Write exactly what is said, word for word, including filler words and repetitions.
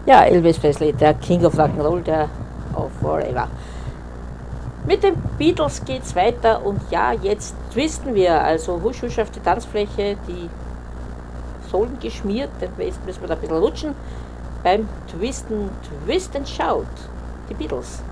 Ja, Elvis Presley, der King of Rock'n'Roll, der of Forever. Mit den Beatles geht's weiter und ja, jetzt twisten wir, also husch husch auf die Tanzfläche, die Sohlen geschmiert, den West müssen wir da ein bisschen rutschen. Beim Twisten, Twist and Shout, die Beatles.